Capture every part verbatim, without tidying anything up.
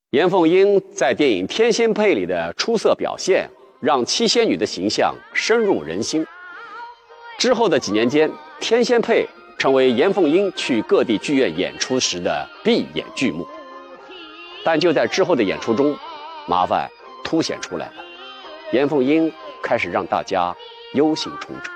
严凤英在电影《天仙配》里的出色表现，让七仙女的形象深入人心。之后的几年间，《天仙配》成为严凤英去各地剧院演出时的必演剧目。但就在之后的演出中，麻烦凸显出来了，严凤英开始让大家忧心忡忡。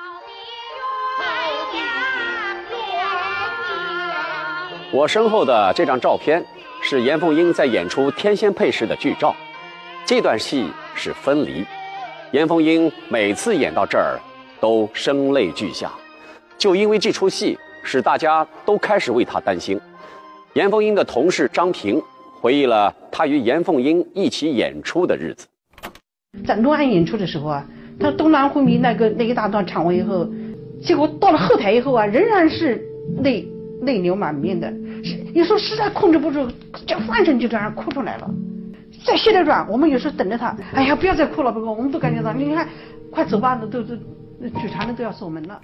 我身后的这张照片是严凤英在演出《天仙配》时的剧照。这段戏是分离，严凤英每次演到这儿都声泪俱下，就因为这出戏使大家都开始为她担心。严凤英的同事张平回忆了他与严凤英一起演出的日子。 在洛阳演出的时候啊，他东南昏迷那个那一大段唱完以后，结果到了后台以后啊，仍然是泪泪流满面的，有时候实在控制不住，这翻身就这样哭出来了。再歇着转，我们有时候等着他，哎呀，不要再哭了，不过我们都感觉到，你看，快走吧，都都剧场的都要锁门了。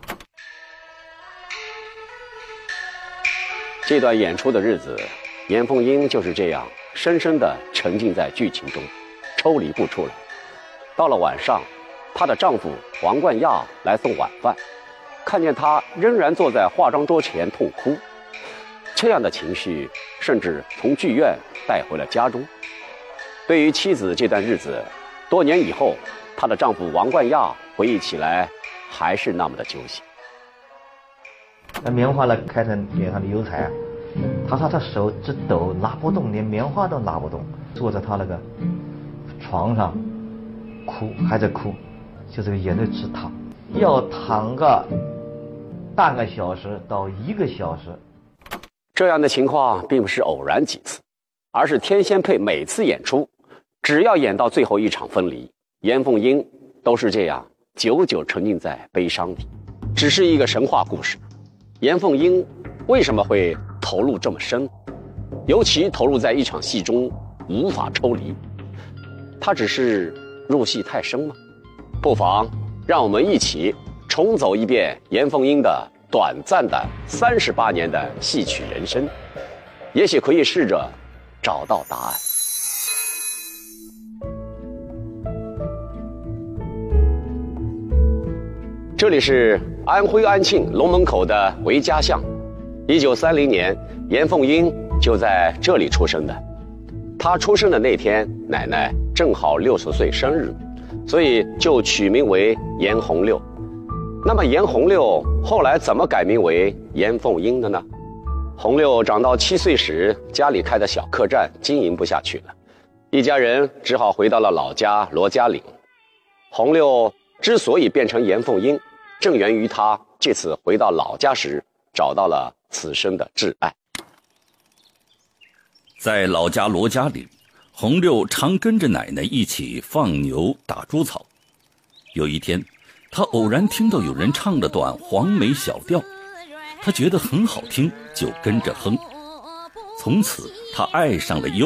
这段演出的日子，严凤英就是这样深深地沉浸在剧情中，抽离不出来。到了晚上，她的丈夫王冠亚来送晚饭，看见她仍然坐在化妆桌前痛哭，这样的情绪甚至从剧院带回了家中。对于妻子这段日子，多年以后，她的丈夫王冠亚回忆起来还是那么的揪心。 那棉花呢，开成脸上的油彩啊，他说他手直抖，拿不动，连棉花都拿不动，坐在他那个床上哭，还在哭，就这个眼泪直淌，要躺个半个小时到一个小时。 这样的情况并不是偶然几次，而是天仙配每次演出，只要演到最后一场分离，严凤英都是这样久久沉浸在悲伤里。只是一个神话故事，严凤英为什么会投入这么深，尤其投入在一场戏中无法抽离？她只是入戏太深吗？不妨让我们一起重走一遍严凤英的短暂的三十八年的戏曲人生，也许可以试着找到答案。这里是安徽安庆龙门口的韦家巷，一九三零年，严凤英就在这里出生的。她出生的那天，奶奶正好六十岁生日，所以就取名为严洪六。那么严洪六后来怎么改名为严凤英的呢？洪六长到七岁时，家里开的小客栈经营不下去了，一家人只好回到了老家罗家岭。洪六之所以变成严凤英，正源于他这次回到老家时找到了此生的挚爱。 在老家罗家岭，洪六常跟着奶奶一起放牛打猪草。有一天，他偶然听到有人唱了段黄梅小调，他觉得很好听，就跟着哼。从此他爱上了